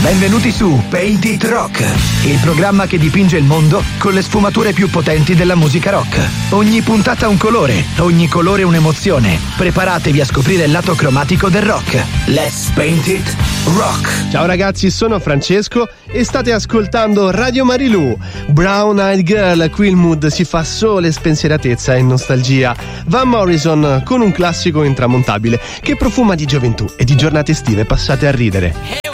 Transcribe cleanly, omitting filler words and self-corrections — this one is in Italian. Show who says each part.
Speaker 1: Benvenuti su Paint It Rock, il programma che dipinge il mondo con le sfumature più potenti della musica rock. Ogni puntata un colore, ogni colore un'emozione. Preparatevi a scoprire il lato cromatico del rock. Let's Paint It Rock.
Speaker 2: Ciao ragazzi, sono Francesco e state ascoltando Radio Marilù. Brown Eyed Girl, qui il mood si fa sole, spensieratezza e nostalgia. Van Morrison con un classico intramontabile che profuma di gioventù e di giornate estive passate a ridere.